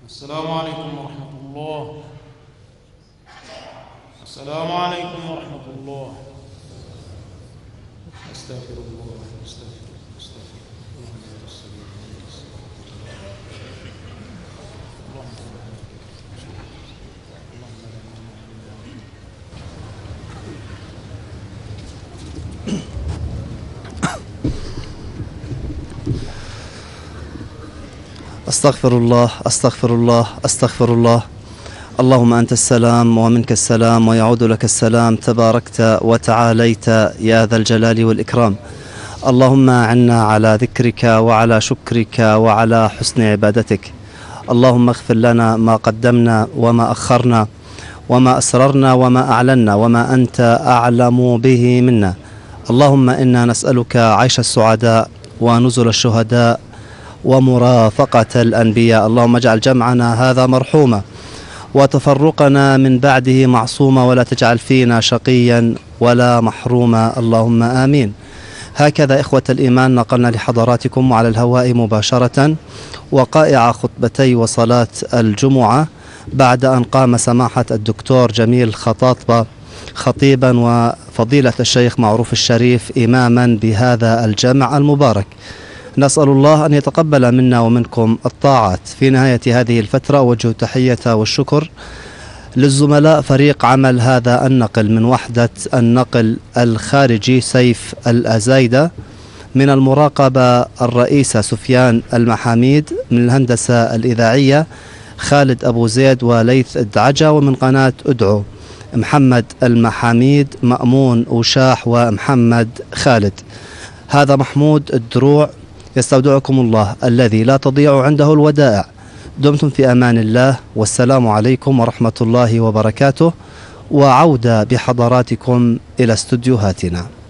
السلام عليكم ورحمة الله. السلام عليكم ورحمة الله. أستغفر الله أستغفر أستغفر اللهم لا تستغفر أستغفر الله أستغفر الله أستغفر الله. اللهم أنت السلام ومنك السلام ويعود لك السلام، تباركت وتعاليت يا ذا الجلال والإكرام. اللهم أعنا على ذكرك وعلى شكرك وعلى حسن عبادتك. اللهم اغفر لنا ما قدمنا وما أخرنا وما أسررنا وما أعلنا وما أنت أعلم به منا. اللهم إنا نسألك عيش السعداء ونزل الشهداء ومرافقة الأنبياء. اللهم اجعل جمعنا هذا مرحوما وتفرقنا من بعده معصوما، ولا تجعل فينا شقيا ولا محروما، اللهم آمين. هكذا إخوة الإيمان نقلنا لحضراتكم وعلى الهواء مباشرة وقائع خطبتي وصلاة الجمعة بعد أن قام سماحة الدكتور جميل خطاطبة خطيبا وفضيلة الشيخ معروف الشريف إماما بهذا الجمع المبارك. نسأل الله أن يتقبل منا ومنكم الطاعات. في نهاية هذه الفترة أوجه تحية والشكر للزملاء فريق عمل هذا النقل من وحدة النقل الخارجي سيف الأزايدة، من المراقبة الرئيسة سفيان المحاميد، من الهندسة الإذاعية خالد أبو زيد وليث الدعجة، ومن قناة أدعو محمد المحاميد مأمون وشاح ومحمد خالد. هذا محمود الدروع يستودعكم الله الذي لا تضيع عنده الودائع. دمتم في أمان الله، والسلام عليكم ورحمة الله وبركاته، وعودة بحضراتكم إلى استوديوهاتنا.